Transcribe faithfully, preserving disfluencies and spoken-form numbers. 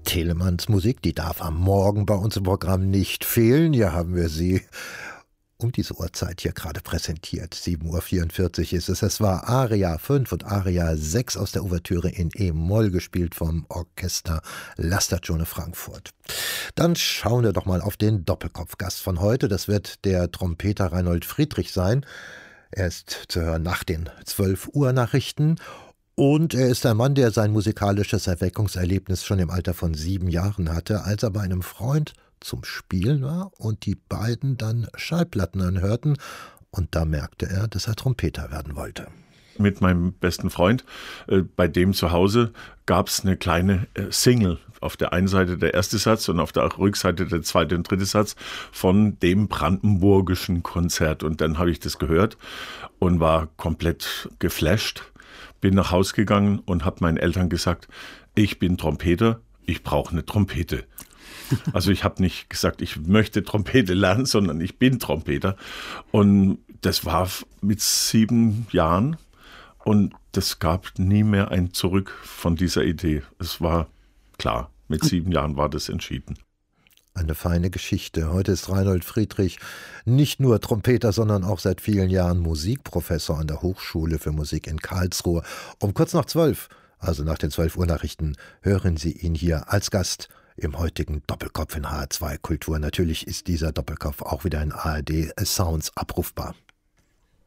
Telemanns Musik, die darf am Morgen bei uns im Programm nicht fehlen. Hier haben wir sie um diese Uhrzeit hier gerade präsentiert. sieben Uhr vierundvierzig ist es. Es war Aria fünf und Aria sechs aus der Ouvertüre in E-Moll, gespielt vom Orchester La Stagione Frankfurt. Dann schauen wir doch mal auf den Doppelkopfgast von heute. Das wird der Trompeter Reinhold Friedrich sein. Er ist zu hören nach den zwölf Uhr Nachrichten. Und er ist ein Mann, der sein musikalisches Erweckungserlebnis schon im Alter von sieben Jahren hatte, als er bei einem Freund zum Spielen war und die beiden dann Schallplatten anhörten. Und da merkte er, dass er Trompeter werden wollte. Mit meinem besten Freund, äh, bei dem zu Hause, gab es eine kleine äh, Single. Auf der einen Seite der erste Satz und auf der Rückseite der zweite und dritte Satz von dem brandenburgischen Konzert. Und dann habe ich das gehört und war komplett geflasht. Bin nach Hause gegangen und habe meinen Eltern gesagt, ich bin Trompeter, ich brauche eine Trompete. Also ich habe nicht gesagt, ich möchte Trompete lernen, sondern ich bin Trompeter. Und das war mit sieben Jahren und das gab nie mehr ein Zurück von dieser Idee. Es war klar, mit sieben Jahren war das entschieden. Eine feine Geschichte. Heute ist Reinhold Friedrich nicht nur Trompeter, sondern auch seit vielen Jahren Musikprofessor an der Hochschule für Musik in Karlsruhe. Um kurz nach zwölf, also nach den zwölf Uhr Nachrichten, hören Sie ihn hier als Gast im heutigen Doppelkopf in H R zwei Kultur. Natürlich ist dieser Doppelkopf auch wieder in A R D Sounds abrufbar.